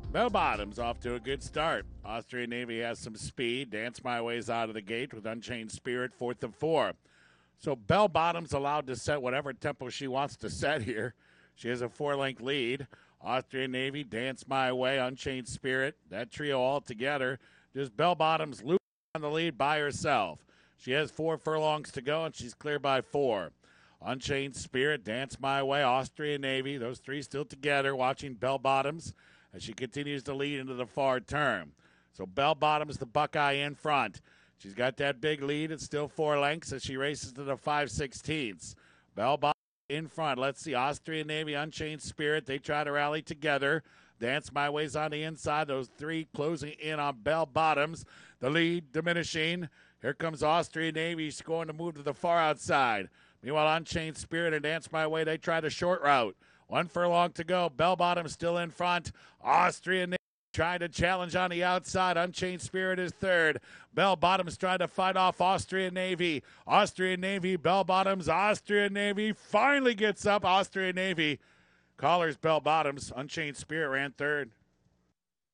Bell Bottoms off to a good start. Austrian Navy has some speed. Dance My Way's out of the gate with Unchained Spirit, fourth of four. So Bell Bottoms allowed to set whatever tempo she wants to set here. She has a 4-length lead. Austrian Navy, Dance My Way, Unchained Spirit, that trio all together. Just Bell Bottoms losing on the lead by herself. She has 4 furlongs to go, and she's clear by 4. Unchained Spirit, Dance My Way, Austrian Navy, those three still together, watching Bell Bottoms as she continues to lead into the far turn. So Bell Bottoms, the Buckeye in front. She's got that big lead. It's still 4 lengths as she races to the 5/16. Bell Bottoms in front. Let's see. Austrian Navy, Unchained Spirit. They try to rally together. Dance My Way's on the inside. Those three closing in on Bell Bottoms. The lead diminishing. Here comes Austrian Navy. She's going to move to the far outside. Meanwhile, Unchained Spirit and Dance My Way, they try the short route. 1 furlong to go. Bell Bottoms still in front. Austrian Navy trying to challenge on the outside. Unchained Spirit is third. Bell Bottoms trying to fight off Austrian Navy. Austrian Navy, Bell Bottoms. Austrian Navy finally gets up. Austrian Navy collars Bell Bottoms. Unchained Spirit ran third.